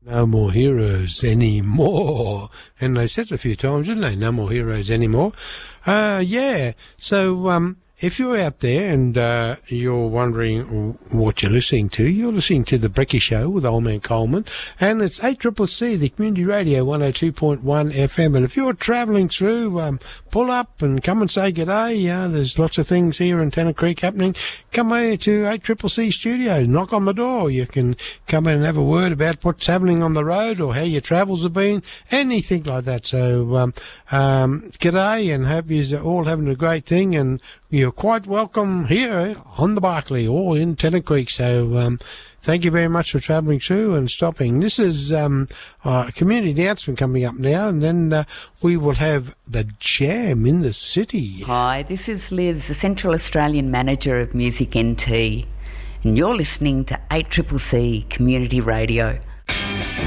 No more heroes anymore. And they said it a few times, didn't they? No more heroes anymore. Yeah. So, if you're out there and you're wondering what you're listening to, you're listening to The Brekkie Show with Old Man Coleman, and it's 8CCC, the Community Radio 102.1 FM. And if you're travelling through, pull up and come and say g'day. There's lots of things here in Tennant Creek happening. Come here to 8CCC Studios, knock on the door. You can come in and have a word about what's happening on the road or how your travels have been, anything like that. So, g'day, and hope you're all having a great thing, and you're quite welcome here on the Barclay or in Tennant Creek. So thank you very much for travelling through and stopping. This is a community announcement coming up now, and then we will have the Jam in the City. Hi, this is Liz, the Central Australian Manager of Music NT, and you're listening to 8CCC Community Radio